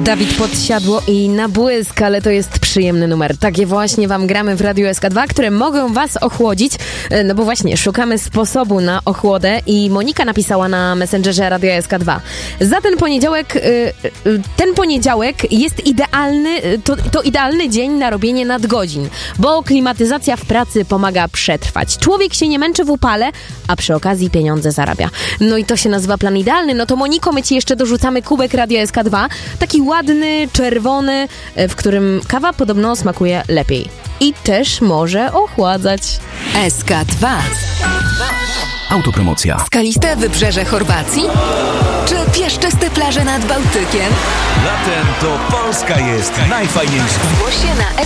Dawid Podsiadło i Na błysk, ale to jest przyjemny numer. Takie właśnie wam gramy w Radiu SK2, które mogą was ochłodzić, no bo właśnie szukamy sposobu na ochłodę i Monika napisała na Messengerze Radia SK2. Za ten poniedziałek jest idealny, to idealny dzień na robienie nadgodzin, bo klimatyzacja w pracy pomaga przetrwać. Człowiek się nie męczy w upale, a przy okazji pieniądze zarabia. No i to się nazywa plan idealny. No to Moniko, my ci jeszcze dorzucamy kubek Radia SK2, taki ładny, czerwony, w którym kawa podobno smakuje lepiej. I też może ochładzać. SK2. Autopromocja. Skaliste wybrzeże Chorwacji? Czy piaszczyste plaże nad Bałtykiem? Latem to Polska jest najfajniejsza. Zgłoś się na